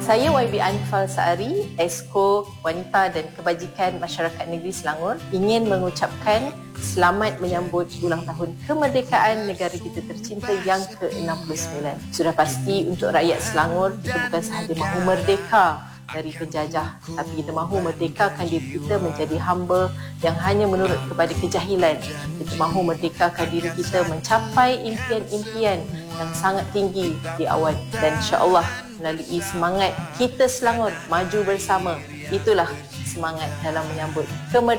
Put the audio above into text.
Saya YB Anifal Saari, Esko Wanita dan Kebajikan Masyarakat Negeri Selangor, ingin mengucapkan selamat menyambut ulang tahun kemerdekaan negara kita tercinta yang ke-69. Sudah pasti untuk rakyat Selangor, kita bukan sahaja mahu merdeka dari penjajah, tapi kita mahu merdekakan diri kita menjadi hamba yang hanya menurut kepada kejahilan. Kita mahu merdekakan diri kita mencapai impian-impian yang sangat tinggi di awan, dan insya-Allah melalui semangat kita Selangor maju bersama, itulah semangat dalam menyambut kemerdekaan.